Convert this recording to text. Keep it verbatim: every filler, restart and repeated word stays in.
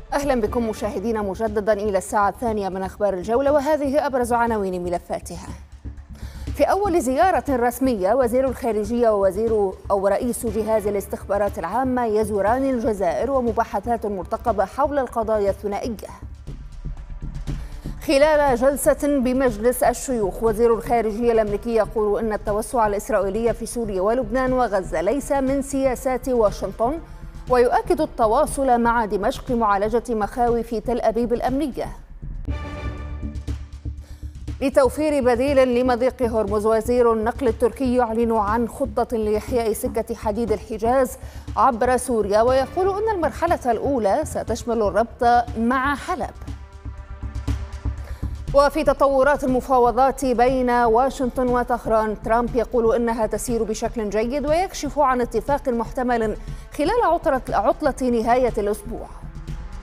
أهلا بكم مشاهدينا مجددا إلى الساعة الثانية من أخبار الجولة، وهذه أبرز عناوين ملفاتها. في أول زيارة رسمية، وزير الخارجية ووزير أو رئيس جهاز الاستخبارات العامة يزوران الجزائر ومباحثات مرتقبة حول القضايا الثنائية. خلال جلسة بمجلس الشيوخ، وزير الخارجية الأمريكي يقول إن التوسع الإسرائيلي في سوريا ولبنان وغزة ليس من سياسات واشنطن، ويؤكد التواصل مع دمشق معالجة مخاوف تل أبيب الأمنية. لتوفير بديل لمضيق هرمز، وزير النقل التركي يعلن عن خطة لإحياء سكة حديد الحجاز عبر سوريا، ويقول إن المرحلة الأولى ستشمل الربط مع حلب. وفي تطورات المفاوضات بين واشنطن وطهران، ترامب يقول إنها تسير بشكل جيد ويكشف عن اتفاق محتمل خلال عطلة نهاية الأسبوع.